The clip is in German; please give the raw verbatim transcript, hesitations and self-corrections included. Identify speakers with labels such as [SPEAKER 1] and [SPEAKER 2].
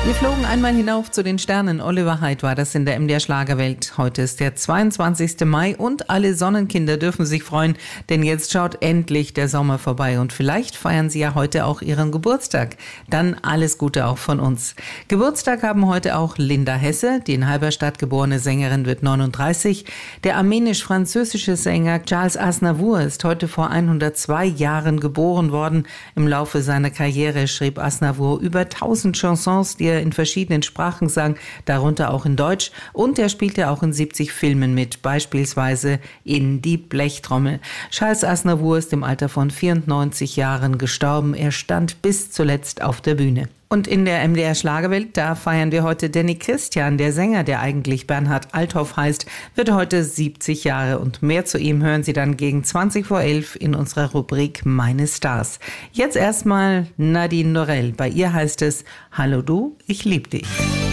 [SPEAKER 1] Wir flogen einmal hinauf zu den Sternen. Oliver Haidt war das in der M D R Schlagerwelt. Heute ist der zweiundzwanzigste Mai und alle Sonnenkinder dürfen sich freuen, denn jetzt schaut endlich der Sommer vorbei und vielleicht feiern sie ja heute auch ihren Geburtstag. Dann alles Gute auch von uns. Geburtstag haben heute auch Linda Hesse, die in Halberstadt geborene Sängerin, wird neununddreißig. Der armenisch-französische Sänger Charles Aznavour ist heute vor hundertzwei Jahren geboren worden. Im Laufe seiner Karriere schrieb Aznavour über tausend Chansons, die er in verschiedenen Sprachen sang, darunter auch in Deutsch, und er spielte auch in siebzig Filmen mit, beispielsweise in Die Blechtrommel. Charles Aznavour ist im Alter von vierundneunzig Jahren gestorben. Er stand bis zuletzt auf der Bühne. Und in der M D R Schlagerwelt, da feiern wir heute Danny Christian, der Sänger, der eigentlich Bernhard Althoff heißt, wird heute siebzig Jahre, und mehr zu ihm hören Sie dann gegen zwanzig vor elf in unserer Rubrik Meine Stars. Jetzt erstmal Nadine Norell. Bei ihr heißt es: Hallo du, ich lieb dich.